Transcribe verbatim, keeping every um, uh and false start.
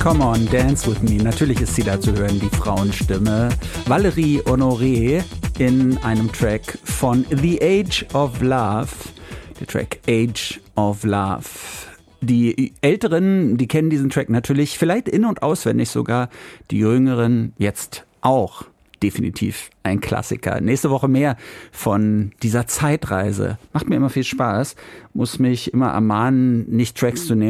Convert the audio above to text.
Come on, dance with me. Natürlich ist sie da zu hören, die Frauenstimme. Valérie Honoré in einem Track von The Age of Love. Der Track Age of Love. Die Älteren, die kennen diesen Track natürlich, vielleicht in- und auswendig sogar. Die Jüngeren jetzt auch. Definitiv ein Klassiker. Nächste Woche mehr von dieser Zeitreise. Macht mir immer viel Spaß. Muss mich immer ermahnen, nicht Tracks zu nehmen,